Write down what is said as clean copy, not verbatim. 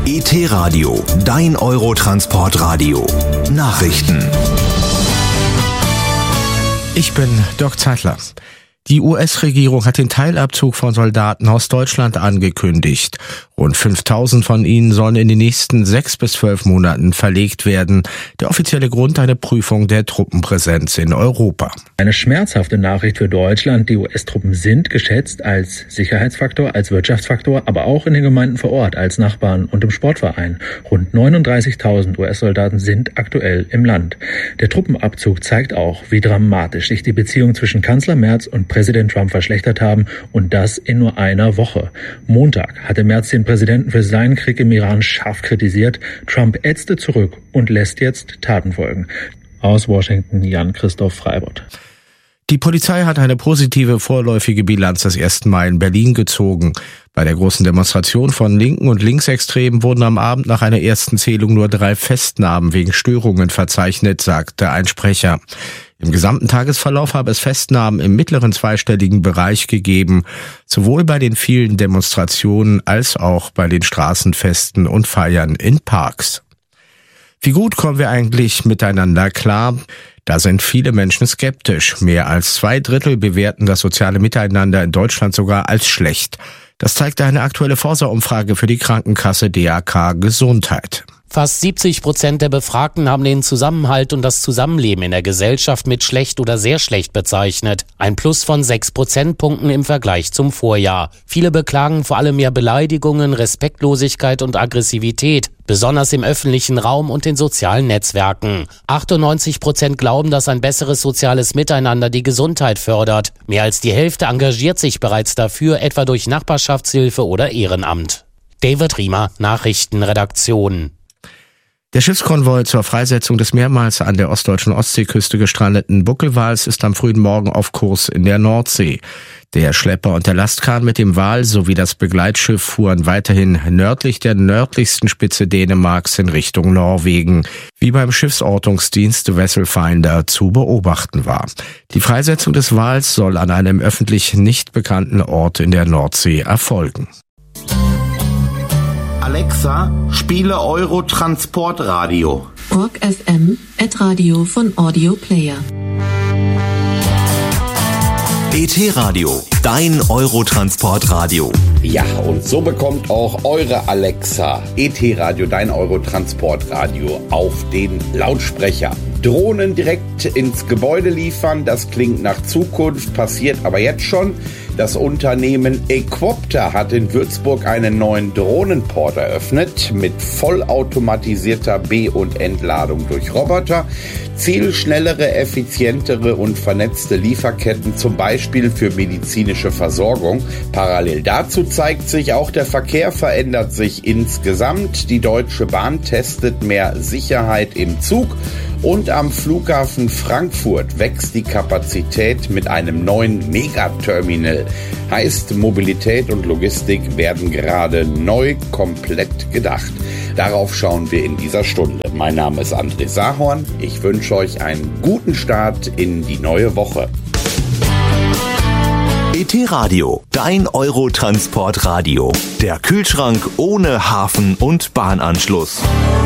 ET-Radio, dein Eurotransportradio. Nachrichten. Ich bin Dirk Zeitler. Die US-Regierung hat den Teilabzug von Soldaten aus Deutschland angekündigt. Rund 5.000 von ihnen sollen in den nächsten 6 bis 12 Monaten verlegt werden. Der offizielle Grund: eine Prüfung der Truppenpräsenz in Europa. Eine schmerzhafte Nachricht für Deutschland. Die US-Truppen sind geschätzt als Sicherheitsfaktor, als Wirtschaftsfaktor, aber auch in den Gemeinden vor Ort, als Nachbarn und im Sportverein. Rund 39.000 US-Soldaten sind aktuell im Land. Der Truppenabzug zeigt auch, wie dramatisch sich die Beziehungen zwischen Kanzler Merz und Präsident Trump verschlechtert haben, und das in nur einer Woche. Montag hatte Merz den Präsidenten für seinen Krieg im Iran scharf kritisiert. Trump ätzte zurück und lässt jetzt Taten folgen. Aus Washington, Jan-Christoph Freibott. Die Polizei hat eine positive vorläufige Bilanz des 1. Mai in Berlin gezogen. Bei der großen Demonstration von Linken und Linksextremen wurden am Abend nach einer ersten Zählung nur 3 Festnahmen wegen Störungen verzeichnet, sagte ein Sprecher. Im gesamten Tagesverlauf habe es Festnahmen im mittleren zweistelligen Bereich gegeben, sowohl bei den vielen Demonstrationen als auch bei den Straßenfesten und Feiern in Parks. Wie gut kommen wir eigentlich miteinander klar? Da sind viele Menschen skeptisch. Mehr als 2/3 bewerten das soziale Miteinander in Deutschland sogar als schlecht. Das zeigt eine aktuelle Forsa-Umfrage für die Krankenkasse DAK Gesundheit. Fast 70% der Befragten haben den Zusammenhalt und das Zusammenleben in der Gesellschaft mit schlecht oder sehr schlecht bezeichnet. Ein Plus von 6 Prozentpunkten im Vergleich zum Vorjahr. Viele beklagen vor allem mehr Beleidigungen, Respektlosigkeit und Aggressivität, besonders im öffentlichen Raum und den sozialen Netzwerken. 98% glauben, dass ein besseres soziales Miteinander die Gesundheit fördert. Mehr als die Hälfte engagiert sich bereits dafür, etwa durch Nachbarschaftshilfe oder Ehrenamt. David Riemer, Nachrichtenredaktion. Der Schiffskonvoi zur Freisetzung des mehrmals an der ostdeutschen Ostseeküste gestrandeten Buckelwals ist am frühen Morgen auf Kurs in der Nordsee. Der Schlepper und der Lastkahn mit dem Wal sowie das Begleitschiff fuhren weiterhin nördlich der nördlichsten Spitze Dänemarks in Richtung Norwegen, wie beim Schiffsortungsdienst Vessel Finder zu beobachten war. Die Freisetzung des Wals soll an einem öffentlich nicht bekannten Ort in der Nordsee erfolgen. Alexa, spiele Eurotransportradio. Rock FM, Radio von Audio Player. ET-Radio, dein Eurotransportradio. Ja, und so bekommt auch eure Alexa ET-Radio, dein Eurotransportradio, auf den Lautsprecher. Drohnen direkt ins Gebäude liefern, das klingt nach Zukunft, passiert aber jetzt schon. Das Unternehmen Equopter hat in Würzburg einen neuen Drohnenport eröffnet mit vollautomatisierter B- und Entladung durch Roboter. Ziel: schnellere, effizientere und vernetzte Lieferketten, zum Beispiel für medizinische Versorgung. Parallel dazu zeigt sich auch, der Verkehr verändert sich insgesamt. Die Deutsche Bahn testet mehr Sicherheit im Zug. Und am Flughafen Frankfurt wächst die Kapazität mit einem neuen Megaterminal. Heißt, Mobilität und Logistik werden gerade neu komplett gedacht. Darauf schauen wir in dieser Stunde. Mein Name ist André Sahorn. Ich wünsche euch einen guten Start in die neue Woche. ET-Radio, dein Eurotransportradio. Der Kühlschrank ohne Hafen- und Bahnanschluss.